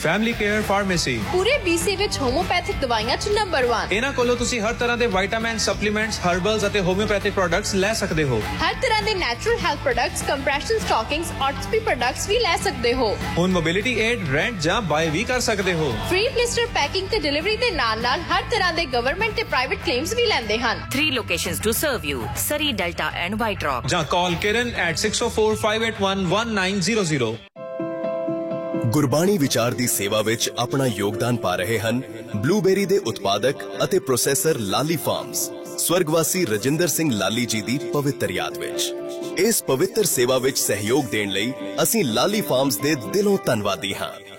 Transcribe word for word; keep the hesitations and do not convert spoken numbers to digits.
Family care pharmacy ਪੂਰੇ BC ਵਿੱਚ homeopathic ਦਵਾਈਆਂ ਚ ਨੰਬਰ ਇੱਕ। ਇਹਨਾਂ ਕੋਲੋਂ ਤੁਸੀਂ ਹਰ ਤਰ੍ਹਾਂ ਦੇ ਵਿਟਾਮਿਨ, ਸਪਲੀਮੈਂਟਸ, ਹਰਬਲਸ ਅਤੇ ਹੋਮਿਓਪੈਥਿਕ ਪ੍ਰੋਡਕਟਸ ਲੈ ਸਕਦੇ ਹੋ। ਹਰ ਤਰ੍ਹਾਂ ਦੇ natural health products, compression ਸਟਾਕਿੰਗਸ, ਆਰਥੋਪੀ products ਵੀ ਲੈ ਸਕਦੇ ਹੋ। ਹੁਣ ਮੋਬਿਲਿਟੀ ਏਡ, ਰੈਂਟ ਜਾਂ ਬਾਏ ਵੀ ਕਰ ਸਕਦੇ ਹੋ। ਫ੍ਰੀ ਬਲਿਸਟਰ ਪੈਕਿੰਗ ਤੇ ਡਿਲੀਵਰੀ ਦੇ ਨਾਲ ਨਾਲ ਹਰ ਤਰ੍ਹਾਂ ਦੇ ਗਵਰਨਮੈਂਟ ਤੇ ਪ੍ਰਾਈਵੇਟ ਕਲੇਮਸ ਵੀ ਲੈਂਦੇ ਹਨ। Three locations to serve you: Surrey, Delta and White Rock. ਜਾਂ ਕਾਲ ਕਿਰਨ at six oh four, five eight one, one nine zero zero। Gurbani ਵਿਚਾਰ ਦੀ ਸੇਵਾ ਵਿੱਚ ਆਪਣਾ ਯੋਗਦਾਨ ਪਾ ਰਹੇ ਹਨ ਬਲੂਬੇਰੀ ਦੇ ਉਤਪਾਦਕ ਅਤੇ ਪ੍ਰੋਸੈਸਰ ਲਾਲੀ ਫਾਰਮਸ, ਸਵਰਗਵਾਸੀ ਰਜਿੰਦਰ ਸਿੰਘ ਲਾਲੀ ਜੀ ਦੀ ਪਵਿੱਤਰ ਯਾਦ ਵਿੱਚ। ਇਸ ਪਵਿੱਤਰ ਸੇਵਾ ਵਿੱਚ ਸਹਿਯੋਗ ਦੇਣ ਲਈ ਅਸੀਂ ਲਾਲੀ ਫਾਰਮਸ ਦੇ ਦਿਲੋਂ ਧੰਨਵਾਦੀ ਹਾਂ।